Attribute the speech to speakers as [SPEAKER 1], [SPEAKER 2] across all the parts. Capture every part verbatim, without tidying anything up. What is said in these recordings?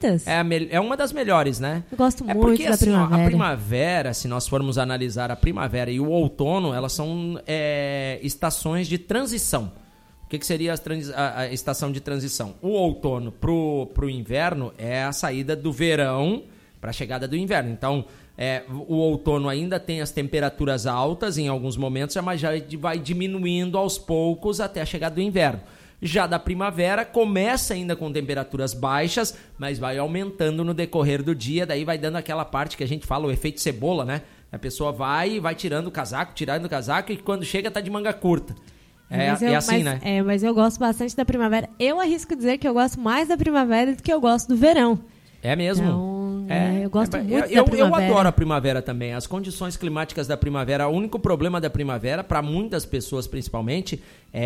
[SPEAKER 1] favoritas.
[SPEAKER 2] É, a me- é uma das melhores, né?
[SPEAKER 1] Eu gosto
[SPEAKER 2] é
[SPEAKER 1] muito
[SPEAKER 2] porque,
[SPEAKER 1] da
[SPEAKER 2] assim, ó,
[SPEAKER 1] primavera.
[SPEAKER 2] a primavera, se nós formos analisar a primavera e o outono, elas são é, estações de transição. O que, que seria a, trans- a- a estação de transição? O outono pro, pro inverno é a saída do verão para a chegada do inverno. Então, é, o outono ainda tem as temperaturas altas em alguns momentos, mas já vai diminuindo aos poucos até a chegada do inverno. Já da primavera, começa ainda com temperaturas baixas, mas vai aumentando no decorrer do dia, daí vai dando aquela parte que a gente fala, o efeito cebola, né? A pessoa vai vai tirando o casaco, tirando o casaco, e quando chega tá de manga curta. É,
[SPEAKER 1] Mas eu-
[SPEAKER 2] é assim,
[SPEAKER 1] mas,
[SPEAKER 2] né?
[SPEAKER 1] É, mas eu gosto bastante da primavera. Eu arrisco dizer que eu gosto mais da primavera do que eu gosto do verão.
[SPEAKER 2] É mesmo?
[SPEAKER 1] Então, é, eu gosto muito
[SPEAKER 2] eu,
[SPEAKER 1] da
[SPEAKER 2] eu,
[SPEAKER 1] primavera.
[SPEAKER 2] Eu adoro a primavera também. As condições climáticas da primavera, o único problema da primavera, para muitas pessoas principalmente,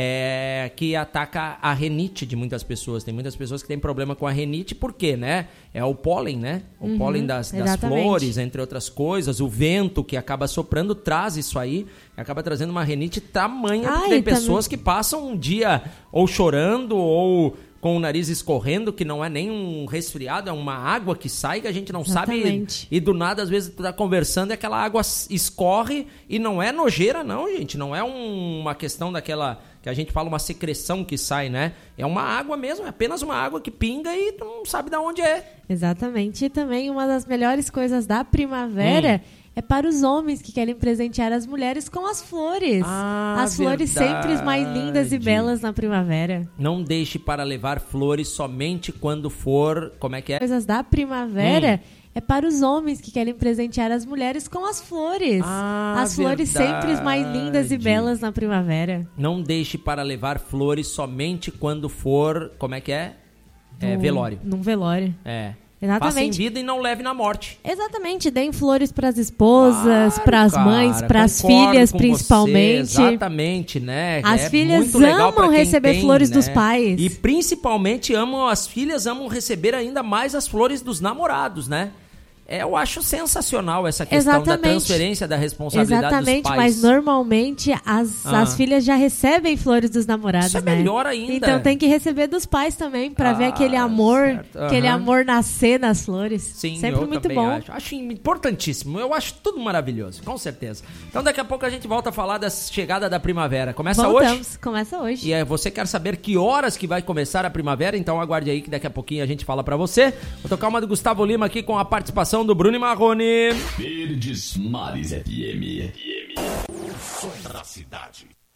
[SPEAKER 2] é que ataca a renite de muitas pessoas. Tem muitas pessoas que têm problema com a renite, por quê, né? É o pólen, né? O
[SPEAKER 1] Uhum,
[SPEAKER 2] pólen das, das flores, entre outras coisas. O vento que acaba soprando traz isso aí, acaba trazendo uma renite tamanha.
[SPEAKER 1] Ah,
[SPEAKER 2] Porque tem
[SPEAKER 1] e
[SPEAKER 2] pessoas
[SPEAKER 1] também-
[SPEAKER 2] que passam um dia ou chorando ou com o nariz escorrendo, que não é nem um resfriado, é uma água que sai que a gente não
[SPEAKER 1] Exatamente.
[SPEAKER 2] sabe. E do nada, às vezes, tu tá conversando e aquela água s- escorre e não é nojeira, não, gente. Não é um- uma questão daquela que a gente fala, uma secreção que sai, né? É uma água mesmo, é apenas uma água que pinga e tu não sabe de onde é.
[SPEAKER 1] Exatamente. E também uma das melhores coisas da primavera
[SPEAKER 2] Hum.
[SPEAKER 1] é para os homens que querem presentear as mulheres com as flores.
[SPEAKER 2] Ah,
[SPEAKER 1] as flores
[SPEAKER 2] verdade.
[SPEAKER 1] sempre mais lindas e belas na primavera.
[SPEAKER 2] Não deixe para levar flores somente quando for... Como é que é?
[SPEAKER 1] Coisas da primavera
[SPEAKER 2] Hum.
[SPEAKER 1] é para os homens que querem presentear as mulheres com as flores.
[SPEAKER 2] Ah,
[SPEAKER 1] as flores
[SPEAKER 2] verdade.
[SPEAKER 1] sempre mais lindas e belas na primavera.
[SPEAKER 2] Não deixe para levar flores somente quando for... Como é que é? É
[SPEAKER 1] Num-
[SPEAKER 2] velório.
[SPEAKER 1] Num velório.
[SPEAKER 2] É.
[SPEAKER 1] Exatamente.
[SPEAKER 2] Faça em vida e não leve na morte.
[SPEAKER 1] Exatamente, deem flores para as esposas,
[SPEAKER 2] Claro,
[SPEAKER 1] para as
[SPEAKER 2] cara,
[SPEAKER 1] mães, para as
[SPEAKER 2] concordo
[SPEAKER 1] filhas
[SPEAKER 2] com
[SPEAKER 1] principalmente.
[SPEAKER 2] você, exatamente, né?
[SPEAKER 1] As
[SPEAKER 2] É
[SPEAKER 1] filhas
[SPEAKER 2] muito legal pra
[SPEAKER 1] amam
[SPEAKER 2] quem
[SPEAKER 1] receber
[SPEAKER 2] tem,
[SPEAKER 1] flores
[SPEAKER 2] né?
[SPEAKER 1] dos pais.
[SPEAKER 2] E principalmente amam, as filhas amam receber ainda mais as flores dos namorados, né? É, eu acho sensacional essa questão da
[SPEAKER 1] Exatamente.
[SPEAKER 2] transferência da responsabilidade
[SPEAKER 1] Exatamente,
[SPEAKER 2] dos pais.
[SPEAKER 1] mas normalmente as,
[SPEAKER 2] Ah.
[SPEAKER 1] as filhas já recebem flores dos namorados,
[SPEAKER 2] Isso é
[SPEAKER 1] né?
[SPEAKER 2] melhor ainda.
[SPEAKER 1] Então tem que receber dos pais também, pra
[SPEAKER 2] Ah,
[SPEAKER 1] ver aquele amor,
[SPEAKER 2] certo.
[SPEAKER 1] aquele
[SPEAKER 2] Aham.
[SPEAKER 1] amor nascer nas flores.
[SPEAKER 2] Sim,
[SPEAKER 1] Sempre
[SPEAKER 2] eu
[SPEAKER 1] muito
[SPEAKER 2] também
[SPEAKER 1] bom.
[SPEAKER 2] acho. Acho importantíssimo. Eu acho tudo maravilhoso, com certeza. Então daqui a pouco a gente volta a falar da chegada da primavera. Começa hoje?
[SPEAKER 1] Voltamos, começa hoje.
[SPEAKER 2] E é, você quer saber que horas que vai começar a primavera? Então aguarde aí que daqui a pouquinho a gente fala pra você. Vou tocar uma do Gustavo Lima aqui com a participação do Bruno e Marrone.
[SPEAKER 3] Verdes Mares F M. O som da cidade.